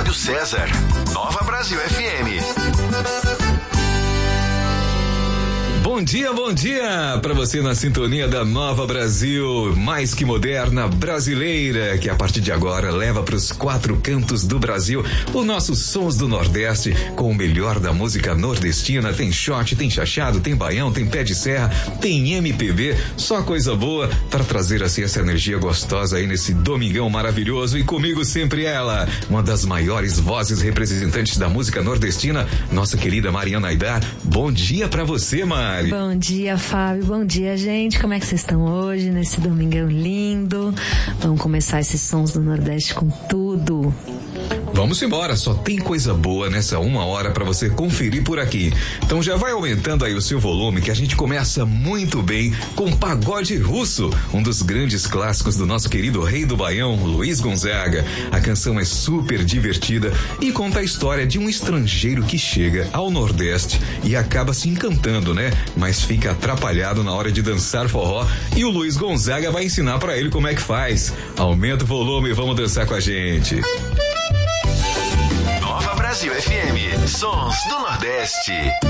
Rádio César. Nova Brasil FM. Bom dia para você na sintonia da Nova Brasil, mais que moderna, brasileira, que a partir de agora leva para os 4 cantos do Brasil os nossos sons do Nordeste com o melhor da música nordestina. Tem shot, tem chachado, tem baião, tem pé de serra, tem MPB, só coisa boa para trazer assim essa energia gostosa aí nesse domingão maravilhoso. E comigo sempre ela, uma das maiores vozes representantes da música nordestina, nossa querida Mariana Aidar. Bom dia para você, Mari. Bom dia, Fábio. Bom dia, gente. Como é que vocês estão hoje, nesse domingão lindo? Vamos começar esses sons do Nordeste com tudo. Vamos embora, só tem coisa boa nessa 1 hora para você conferir por aqui. Então já vai aumentando aí o seu volume, que a gente começa muito bem com Pagode Russo, um dos grandes clássicos do nosso querido rei do Baião, Luiz Gonzaga. A canção é super divertida e conta a história de um estrangeiro que chega ao Nordeste e acaba se encantando, né? Mas fica atrapalhado na hora de dançar forró e o Luiz Gonzaga vai ensinar para ele como é que faz. Aumenta o volume e vamos dançar com a gente. Nova Brasil FM, sons do Nordeste.